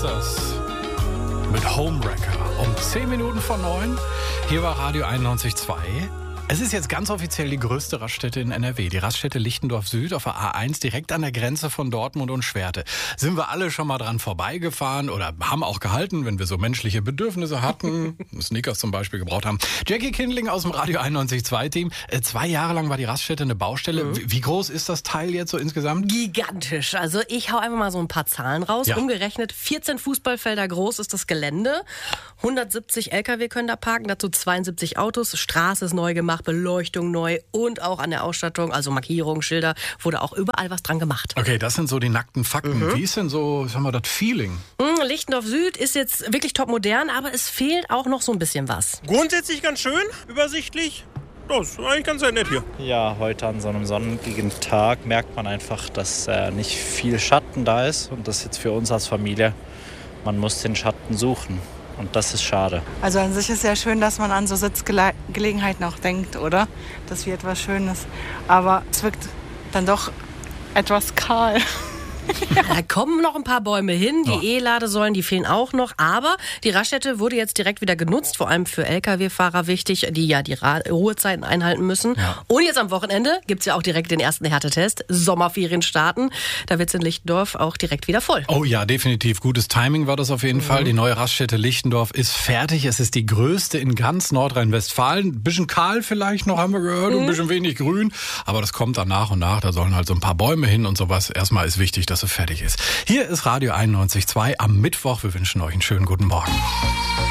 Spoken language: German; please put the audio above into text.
Ghostbusters mit Homewrecker um 10 Minuten vor 9. Hier war Radio 91.2. Es ist jetzt ganz offiziell die größte Raststätte in NRW, die Raststätte Lichtendorf Süd auf der A1, direkt an der Grenze von Dortmund und Schwerte. Sind wir alle schon mal dran vorbeigefahren oder haben auch gehalten, wenn wir so menschliche Bedürfnisse hatten, Snickers zum Beispiel gebraucht haben. Jackie Kindling aus dem Radio 91.2-Team. 2 Jahre lang war die Raststätte eine Baustelle. Wie groß ist das Teil jetzt so insgesamt? Gigantisch. Also ich hau einfach mal so ein paar Zahlen raus. Ja. Umgerechnet 14 Fußballfelder groß ist das Gelände. 170 LKW können da parken, dazu 72 Autos. Straße ist neu gemacht, Beleuchtung neu und auch an der Ausstattung, also Markierungen, Schilder, wurde auch überall was dran gemacht. Okay, das sind so die nackten Fakten. Wie ist denn so, sagen wir, das Feeling? Lichtendorf Süd ist jetzt wirklich top modern, aber es fehlt auch noch so ein bisschen was. Grundsätzlich ganz schön, übersichtlich. Das ist eigentlich ganz nett hier. Ja, heute an so einem sonnigen Tag merkt man einfach, dass nicht viel Schatten da ist. Und das jetzt für uns als Familie, man muss den Schatten suchen. Und das ist schade. Also an sich ist ja schön, dass man an so Sitzgelegenheiten auch denkt, oder? Das wird etwas Schönes. Aber es wirkt dann doch etwas kahl. Da kommen noch ein paar Bäume hin, die E-Ladesäulen, die fehlen auch noch, aber die Raststätte wurde jetzt direkt wieder genutzt, vor allem für Lkw-Fahrer wichtig, die ja die Ruhezeiten einhalten müssen. Ja. Und jetzt am Wochenende gibt's ja auch direkt den ersten Härtetest, Sommerferien starten, da wird's in Lichtendorf auch direkt wieder voll. Oh ja, definitiv, gutes Timing war das auf jeden Fall. Die neue Raststätte Lichtendorf ist fertig, es ist die größte in ganz Nordrhein-Westfalen. Ein bisschen kahl vielleicht noch, haben wir gehört, ein bisschen wenig grün, aber das kommt dann nach und nach, da sollen halt so ein paar Bäume hin und sowas. Erstmal ist wichtig, dass es fertig ist. Hier ist Radio 91.2 am Mittwoch. Wir wünschen euch einen schönen guten Morgen.